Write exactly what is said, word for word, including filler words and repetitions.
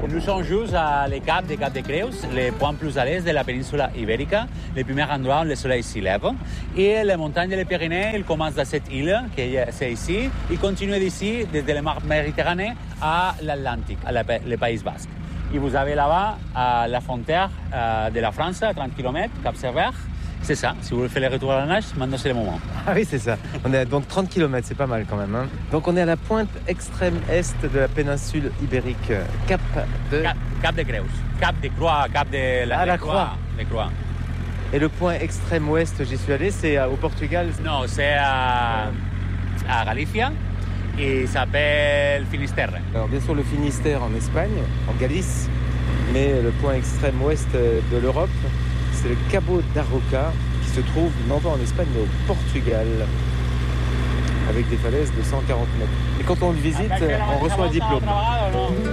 Nous sommes juste à le cap de Cap de Creus, le point plus à l'est de la péninsule ibérique, le premier endroit où le soleil s'y lève. Et les montagnes des Pyrénées, ils commencent dans cette île, qui est ici, et continuent d'ici, desde la mer Méditerranée à l'Atlantique, à la, le Pays Basque. Et vous avez là-bas à la frontière euh, de la France, à trente kilomètres, Cap Servère. C'est ça, si vous voulez faire le retour à la nage, maintenant c'est le moment. Ah oui, c'est ça. On est à donc trente kilomètres, c'est pas mal quand même. Hein. Donc on est à la pointe extrême est de la péninsule ibérique, Cap de... Cap, Cap de Creus, Cap de Croix, Cap de la, ah, la Croix. Croix. De Croix. Et le point extrême ouest, j'y suis allé, c'est au Portugal. Non, c'est à, à Galicia et ça s'appelle Finisterre. Alors bien sûr le Finistère en Espagne, en Galice, mais le point extrême ouest de l'Europe, c'est le Cabo da Roca, qui se trouve non pas en Espagne, mais au Portugal, avec des falaises de cent quarante mètres. Et quand on le visite, on reçoit un diplôme.